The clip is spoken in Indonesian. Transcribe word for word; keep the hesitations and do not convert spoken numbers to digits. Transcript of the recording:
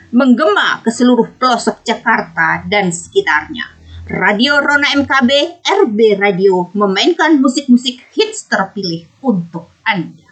menggema ke seluruh pelosok Jakarta dan sekitarnya. Radio Rona M K B, R B Radio, memainkan musik-musik hits terpilih untuk Anda.